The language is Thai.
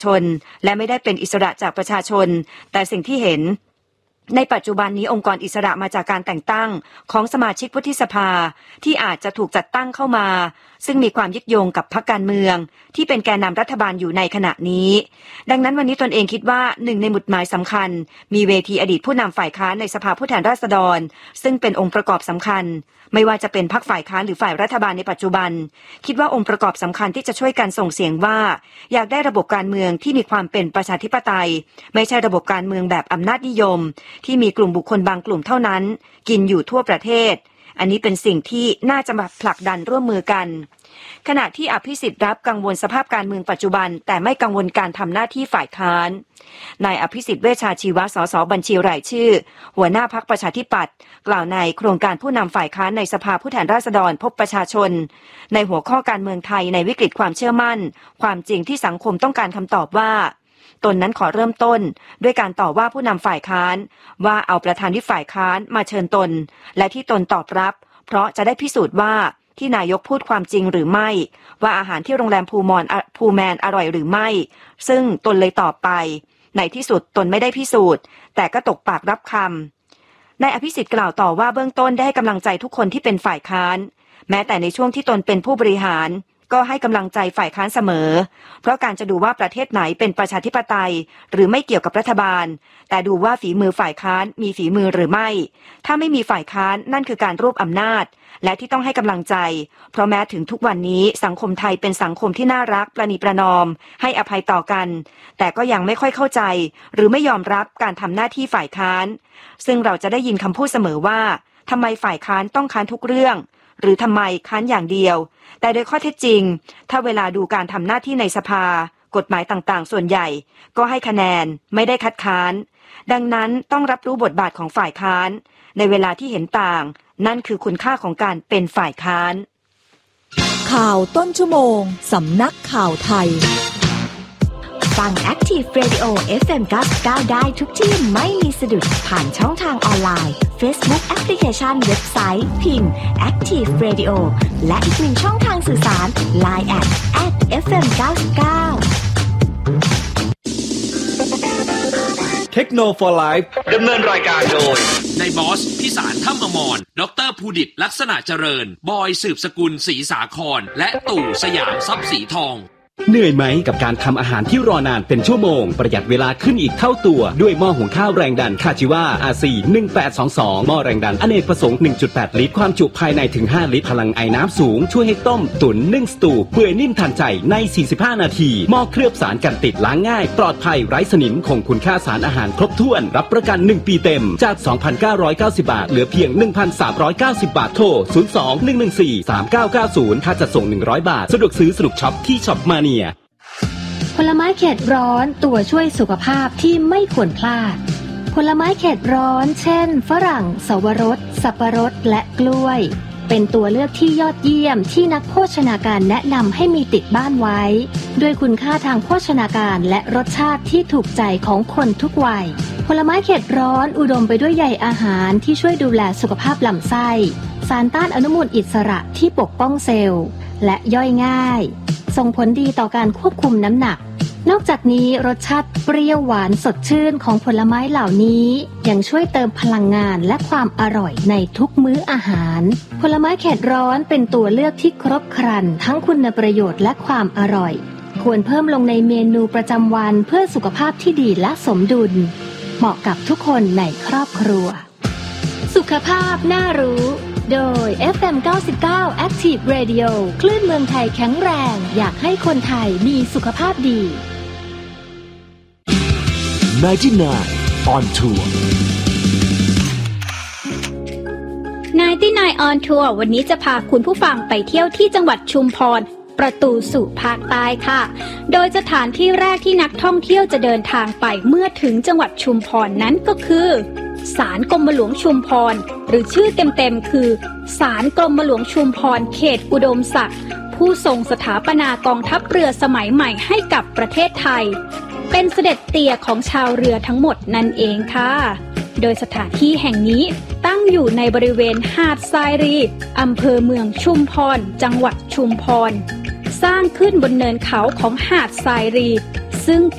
ชนและไม่ได้เป็นอิสระจากประชาชนแต่สิ่งที่เห็นในปัจจุบันนี้องค์กรอิสระมาจากการแต่งตั้งของสมาชิกวุฒิสภาที่อาจจะถูกจัดตั้งเข้ามาซึ่งมีความยึดโยงกับพรรคการเมืองที่เป็นแกนนำรัฐบาลอยู่ในขณะนี้ดังนั้นวันนี้ตนเองคิดว่าหนึ่งในหมุดหมายสำคัญมีเวทีอดีตผู้นำฝ่ายค้านในสภาผู้แทนราษฎรซึ่งเป็นองค์ประกอบสำคัญไม่ว่าจะเป็นพรรคฝ่ายค้านหรือฝ่ายรัฐบาลในปัจจุบันคิดว่าองค์ประกอบสำคัญที่จะช่วยกันส่งเสียงว่าอยากได้ระบบการเมืองที่มีความเป็นประชาธิปไตยไม่ใช่ระบบการเมืองแบบอำนาจนิยมที่มีกลุ่มบุคคลบางกลุ่มเท่านั้นกินอยู่ทั่วประเทศอันนี้เป็นสิ่งที่น่าจะมาผลักดันร่วมมือกันขณะที่อภิสิทธิ์รับกังวลสภาพการเมืองปัจจุบันแต่ไม่กังวลการทำหน้าที่ฝ่ายค้านนายอภิสิทธิ์เวชชาชีวะสสบัญชีรายชื่อหัวหน้าพรรคประชาธิปัตย์กล่าวในโครงการผู้นำฝ่ายค้านในสภาผู้แทนราษฎรพบประชาชนในหัวข้อการเมืองไทยในวิกฤตความเชื่อมั่นความจริงที่สังคมต้องการคำตอบว่าตนนั้นขอเริ่มต้นด้วยการต่อว่าผู้นำฝ่ายค้านว่าเอาประธานวิปฝ่ายค้านมาเชิญตนและที่ตนตอบรับเพราะจะได้พิสูจน์ว่าที่นายกพูดความจริงหรือไม่ว่าอาหารที่โรงแรมภูแมนอร่อยหรือไม่ซึ่งตนเลยตอบไปในที่สุดตนไม่ได้พิสูจน์แต่ก็ตกปากรับคำนายอภิสิทธิ์กล่าวต่อว่าเบื้องต้นได้ให้กำลังใจทุกคนที่เป็นฝ่ายค้านแม้แต่ในช่วงที่ตนเป็นผู้บริหารก็ให้กำลังใจฝ่ายค้านเสมอเพราะการจะดูว่าประเทศไหนเป็นประชาธิปไตยหรือไม่เกี่ยวกับรัฐบาลแต่ดูว่าฝีมือฝ่ายค้านมีฝีมือหรือไม่ถ้าไม่มีฝ่ายค้านนั่นคือการรวบอำนาจและที่ต้องให้กำลังใจเพราะแม้ถึงทุกวันนี้สังคมไทยเป็นสังคมที่น่ารักประนีประนอมให้อภัยต่อกันแต่ก็ยังไม่ค่อยเข้าใจหรือไม่ยอมรับการทำหน้าที่ฝ่ายค้านซึ่งเราจะได้ยินคำพูดเสมอว่าทำไมฝ่ายค้านต้องค้านทุกเรื่องหรือทำไมค้านอย่างเดียวแต่โดยข้อเท็จจริงถ้าเวลาดูการทำหน้าที่ในสภากฎหมายต่างๆส่วนใหญ่ก็ให้คะแนนไม่ได้คัดค้านดังนั้นต้องรับรู้บทบาทของฝ่ายค้านในเวลาที่เห็นต่างนั่นคือคุณค่าของการเป็นฝ่ายค้านข่าวต้นชั่วโมงสำนักข่าวไทยฟัง Active Radio FM 99ได้ทุกที่ไม่มีสะดุดผ่านช่องทางออนไลน์ Facebook Application เว็บไซต์พิมพ์ Active Radio และอีกหนึ่งช่องทางสื่อสาร Line @FM99 เทคโนโลยีไลฟ์ดำเนินรายการโดยนายบอสพิสารถ้ำอมรดรภูดิตลักษณะเจริญบอยสืบสกุลศรีสาครและตู่สยามทรัพย์สีทองเหนื่อยไหมกับการทำอาหารที่รอนานเป็นชั่วโมงประหยัดเวลาขึ้นอีกเท่าตัวด้วยหม้อหุงข้าวแรงดันคาชิวา RC 1822หม้อแรงดันอเนกประสงค์ 1.8 ลิตรความจุภายในถึง5ลิตรพลังไอน้ำสูงช่วยให้ต้มตุ๋นนึ่งสตูเปื่อยนิ่มทันใจใน45นาทีหม้อเคลือบสารกันติดล้างง่ายปลอดภัยไร้สนิมคงคุณค่าสารอาหารครบถ้วนรับประกัน1ปีเต็มจาก 2,990 บาทเหลือเพียง 1,390 บาทโทร 02-114-3990 ค่าจัดส่ง100บาทสะดวกซื้อสนุกช็อปที่ช็อปมาผลไม้เขตร้อนตัวช่วยสุขภาพที่ไม่ควรพลาดผลไม้เขตร้อนเช่นฝรั่งสวรสสับปะรดและกล้วยเป็นตัวเลือกที่ยอดเยี่ยมที่นักโภชนาการแนะนำให้มีติดบ้านไว้ด้วยคุณค่าทางโภชนาการและรสชาติที่ถูกใจของคนทุกวัยผลไม้เขตร้อนอุดมไปด้วยใยอาหารที่ช่วยดูแลสุขภาพลำไส้สารต้านอนุมูลอิสระที่ปกป้องเซลล์และย่อยง่ายส่งผลดีต่อการควบคุมน้ำหนักนอกจากนี้รสชาติเปรี้ยวหวานสดชื่นของผลไม้เหล่านี้ยังช่วยเติมพลังงานและความอร่อยในทุกมื้ออาหารผลไม้เขตร้อนเป็นตัวเลือกที่ครบครันทั้งคุณประโยชน์และความอร่อยควรเพิ่มลงในเมนูประจำวันเพื่อสุขภาพที่ดีและสมดุลเหมาะกับทุกคนในครอบครัวสุขภาพน่ารู้โดย FM 99 Active Radio คลื่นเมืองไทยแข็งแรงอยากให้คนไทยมีสุขภาพดี 99 on tour 99 on tour วันนี้จะพาคุณผู้ฟังไปเที่ยวที่จังหวัดชุมพรประตูสู่ภาคใต้ค่ะโดยสถานที่แรกที่นักท่องเที่ยวจะเดินทางไปเมื่อถึงจังหวัดชุมพรนั้นก็คือศาลกรมหลวงชุมพรหรือชื่อเต็มๆคือศาลกรมหลวงชุมพรเขตอุดมศักดิ์ผู้ทรงสถาปนากองทัพเรือสมัยใหม่ให้กับประเทศไทยเป็นเสด็จเตี่ยของชาวเรือทั้งหมดนั่นเองค่ะโดยสถานที่แห่งนี้ตั้งอยู่ในบริเวณหาดทรายรีอำเภอเมืองชุมพรจังหวัดชุมพรสร้างขึ้นบนเนินเขาของหาดทรายรีซึ่ง